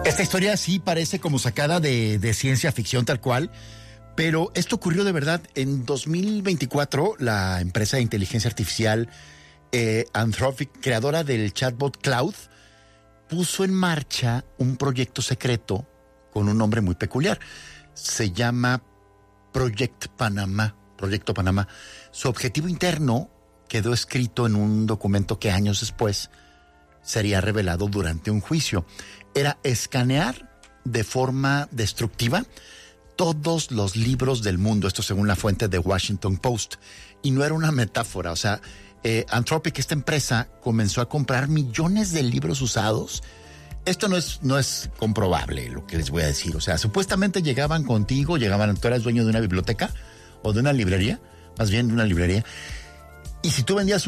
Esta historia sí parece como sacada de ciencia ficción tal cual, pero esto ocurrió de verdad. En 2024, la empresa de inteligencia artificial Anthropic, creadora del chatbot Claude, puso en marcha un proyecto secreto con un nombre muy peculiar. Se llama Proyecto Panamá. Su objetivo interno quedó escrito en un documento que años después sería revelado durante un juicio. Era escanear de forma destructiva todos los libros del mundo, esto según la fuente de Washington Post. Y no era una metáfora, o sea, Anthropic, esta empresa, comenzó a comprar millones de libros usados. Esto no es comprobable lo que les voy a decir. O sea, supuestamente llegaban contigo, tú eras dueño de una biblioteca o de una librería, más bien de una librería. Y si tú vendías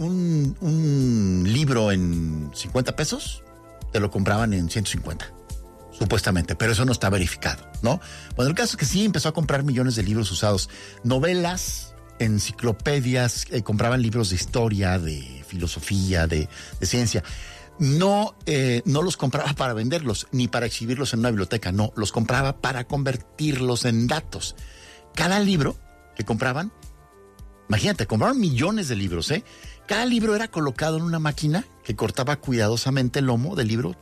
un libro en 50 pesos, te lo compraban en 150, supuestamente, pero eso no está verificado, ¿no? Bueno, el caso es que sí empezó a comprar millones de libros usados, novelas, enciclopedias, compraban libros de historia, de filosofía, de ciencia. No los compraba para venderlos, ni para exhibirlos en una biblioteca, no, los compraba para convertirlos en datos. Cada libro que compraban, imagínate, compraron millones de libros, ¿eh? Cada libro era colocado en una máquina que cortaba cuidadosamente el lomo del libro.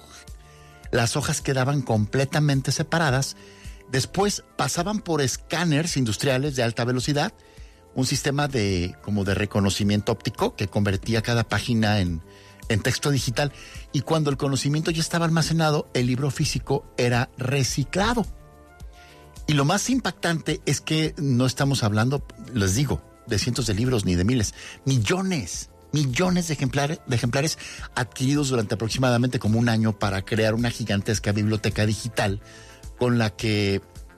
Las hojas quedaban completamente separadas. Después pasaban por escáneres industriales de alta velocidad, un sistema como de reconocimiento óptico que convertía cada página en texto digital. Y cuando el conocimiento ya estaba almacenado, el libro físico era reciclado. Y lo más impactante es que no estamos hablando, les digo, de cientos de libros ni de miles, millones de ejemplares adquiridos durante aproximadamente como un año para crear una gigantesca biblioteca digital con la que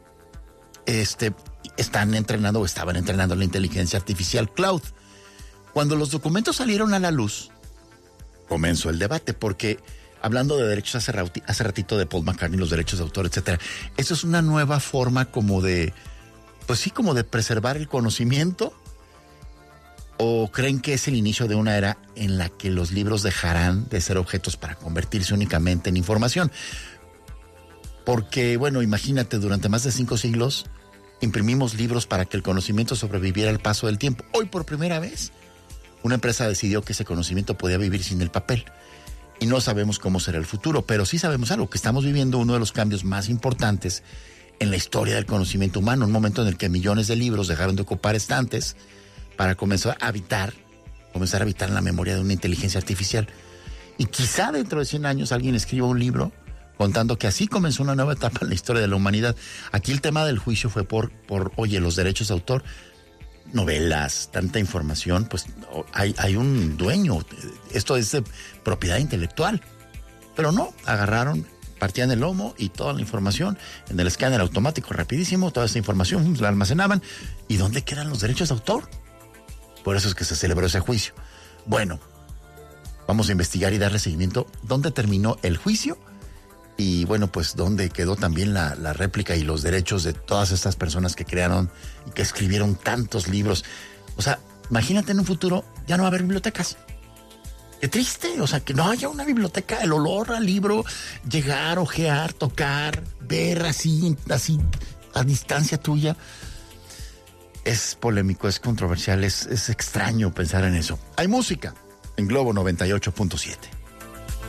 estaban entrenando la inteligencia artificial Cloud. Cuando los documentos salieron a la luz, comenzó el debate, porque hablando de derechos hace ratito de Paul McCartney, los derechos de autor, etcétera, eso es una nueva forma como de preservar el conocimiento. ¿O creen que es el inicio de una era en la que los libros dejarán de ser objetos para convertirse únicamente en información? Porque, bueno, imagínate, durante más de 5 siglos imprimimos libros para que el conocimiento sobreviviera al paso del tiempo. Hoy, por primera vez, una empresa decidió que ese conocimiento podía vivir sin el papel. Y no sabemos cómo será el futuro, pero sí sabemos algo, que estamos viviendo uno de los cambios más importantes en la historia del conocimiento humano, un momento en el que millones de libros dejaron de ocupar estantes para comenzar a habitar en la memoria de una inteligencia artificial. Y quizá dentro de 100 años alguien escriba un libro contando que así comenzó una nueva etapa en la historia de la humanidad. Aquí el tema del juicio fue por los derechos de autor, novelas, tanta información, pues hay un dueño. Esto es de propiedad intelectual. Pero no, partían el lomo y toda la información en el escáner automático, rapidísimo, toda esa información la almacenaban. ¿Y dónde quedan los derechos de autor? Por eso es que se celebró ese juicio. Bueno, vamos a investigar y darle seguimiento. ¿Dónde terminó el juicio? Y bueno, pues dónde quedó también la réplica y los derechos de todas estas personas que crearon y que escribieron tantos libros. O sea, imagínate en un futuro ya no va a haber bibliotecas. Qué triste, o sea, que no haya una biblioteca, el olor al libro, llegar, ojear, tocar, ver así a distancia tuya. Es polémico, es controversial, es extraño pensar en eso. Hay música en Globo 98.7.